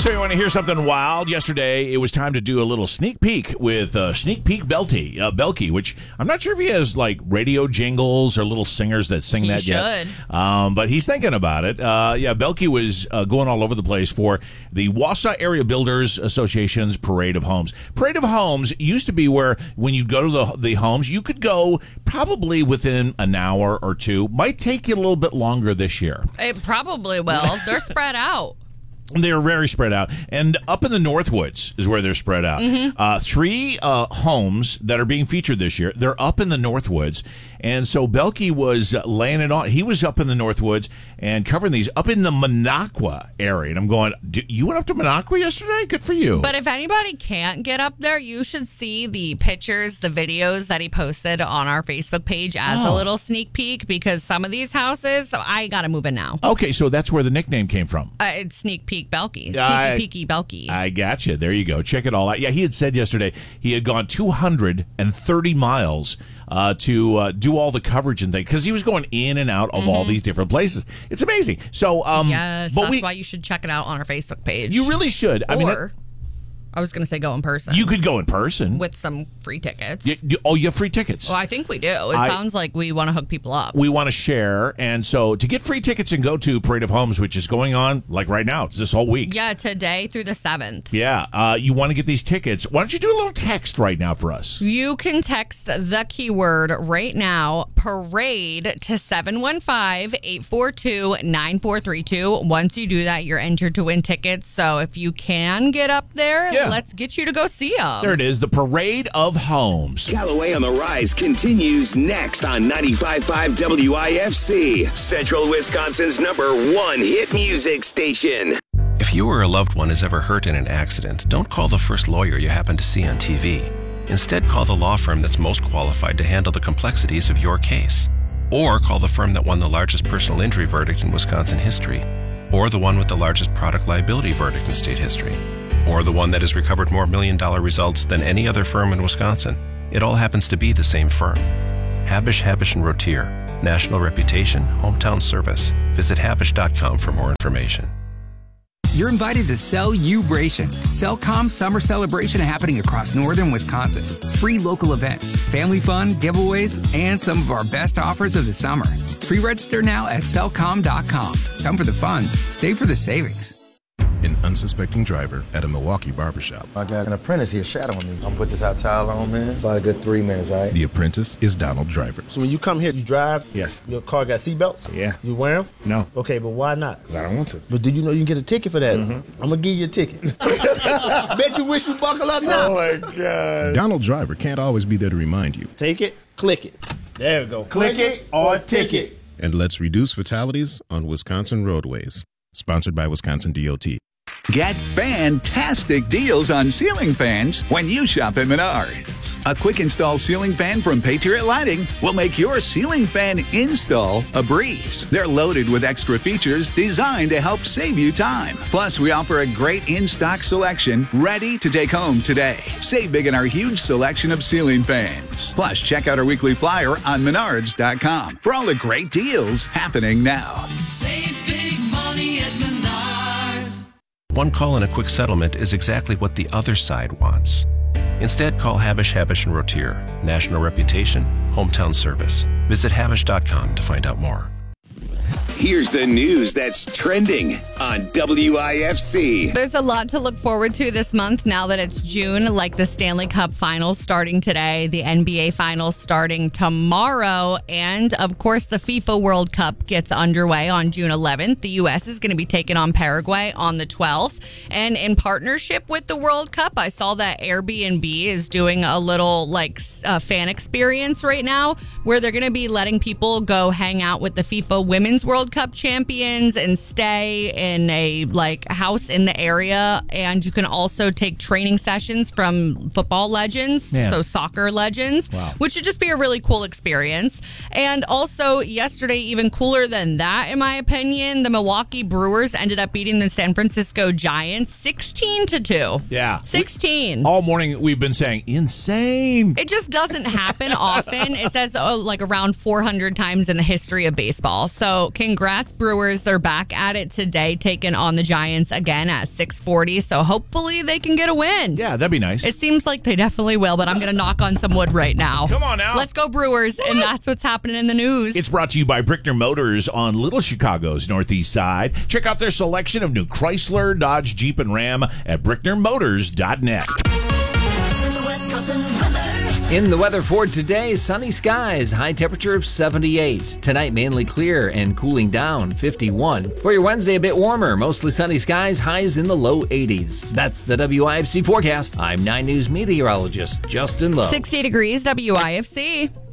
So you want to hear something wild? Yesterday, it was time to do a little sneak peek with Sneak Peek Belky, which I'm not sure if he has like radio jingles or little singers that sing that yet. But he's thinking about it. Belky was going all over the place for the Wausau Area Builders Association's Parade of Homes. Parade of Homes used to be where when you go to the homes, you could go probably within an hour or two. Might take you a little bit longer this year. It probably will. They're spread out. They're very spread out. And up in the Northwoods is where they're spread out. Mm-hmm. 3 homes that are being featured this year, they're up in the Northwoods. And so Belky was laying it on. He was up in the Northwoods and covering these up in the Minocqua area. And I'm going, you went up to Minocqua yesterday? Good for you. But if anybody can't get up there, you should see the pictures, the videos that he posted on our Facebook page as a little sneak peek, because some of these houses, I got to move in now. Okay, so that's where the nickname came from. It's Sneak Peek Belky. Sneaky Peeky Belky. I gotcha. There you go. Check it all out. Yeah, he had said yesterday he had gone 230 miles to do all the coverage and things, because he was going in and out of all these different places. It's amazing. So, yes, but that's why you should check it out on our Facebook page. You really should. I was going to say go in person. You could go in person. With some free tickets. You have free tickets? Well, I think we do. It sounds like we want to hook people up. We want to share. And so to get free tickets and go to Parade of Homes, which is going on like right now, it's this whole week. Yeah, today through the 7th. Yeah. You want to get these tickets. Why don't you do a little text right now for us? You can text the keyword right now, parade, to 715-842-9432. Once you do that, you're entered to win tickets. So if you can get up there, let's get you to go see them. There it is, the Parade of Homes. Callaway on the Rise continues next on 95.5 WIFC, Central Wisconsin's #1 hit music station. If you or a loved one is ever hurt in an accident, don't call the first lawyer you happen to see on TV. Instead, call the law firm that's most qualified to handle the complexities of your case. Or call the firm that won the largest personal injury verdict in Wisconsin history. Or the one with the largest product liability verdict in state history. Or the one that has recovered more million-dollar results than any other firm in Wisconsin. It all happens to be the same firm. Habush, Habush & Rotier. National reputation, hometown service. Visit Habush.com for more information. You're invited to Cellubrations, Cellcom's summer celebration happening across northern Wisconsin. Free local events, family fun, giveaways, and some of our best offers of the summer. Pre-register now at Cellcom.com. Come for the fun, stay for the savings. An unsuspecting driver at a Milwaukee barbershop. I got an apprentice here shadowing me. I'm gonna put this hot towel on, man. About a good 3 minutes, all right? The apprentice is Donald Driver. So when you come here, you drive? Yes. Your car got seatbelts? Yeah. You wear them? No. Okay, but why not? I don't want to. But do you know you can get a ticket for that? I'm gonna give you a ticket. Bet you wish you buckle up now. Oh my God. Donald Driver can't always be there to remind you. Take it, click it. There we go. Click it or ticket. And let's reduce fatalities on Wisconsin roadways. Sponsored by Wisconsin DOT. Get fantastic deals on ceiling fans when you shop at Menards. A quick install ceiling fan from Patriot Lighting will make your ceiling fan install a breeze. They're loaded with extra features designed to help save you time. Plus, we offer a great in-stock selection ready to take home today. Save big in our huge selection of ceiling fans. Plus, check out our weekly flyer on Menards.com for all the great deals happening now. Save big money at Menards. One call and a quick settlement is exactly what the other side wants. Instead, call Habush, Habush & Rotier. National reputation, hometown service. Visit Habush.com to find out more. Here's the news that's trending on WIFC. There's a lot to look forward to this month now that it's June, like the Stanley Cup Finals starting today, the NBA Finals starting tomorrow, and of course the FIFA World Cup gets underway on June 11th. The U.S. is going to be taking on Paraguay on the 12th. And in partnership with the World Cup, I saw that Airbnb is doing a little fan experience right now where they're going to be letting people go hang out with the FIFA Women's World Cup champions and stay in a house in the area, and you can also take training sessions from football legends, so soccer legends, which should just be a really cool experience. And also yesterday, even cooler than that in my opinion, the Milwaukee Brewers ended up beating the San Francisco Giants 16-2. Yeah. 16. All morning we've been saying insane. It just doesn't happen often. It says around 400 times in the history of baseball. So congrats congrats, Brewers. They're back at it today, taking on the Giants again at 6:40. So hopefully they can get a win. Yeah, that'd be nice. It seems like they definitely will, but I'm going to knock on some wood right now. Come on now. Let's go Brewers, and that's what's happening in the news. It's brought to you by Brickner Motors on Little Chicago's Northeast Side. Check out their selection of new Chrysler, Dodge, Jeep, and Ram at BricknerMotors.net. In the weather for today, sunny skies, high temperature of 78. Tonight, mainly clear and cooling down, 51. For your Wednesday, a bit warmer, mostly sunny skies, highs in the low 80s. That's the WIFC forecast. I'm 9 News meteorologist Justin Lowe. 60 degrees, WIFC.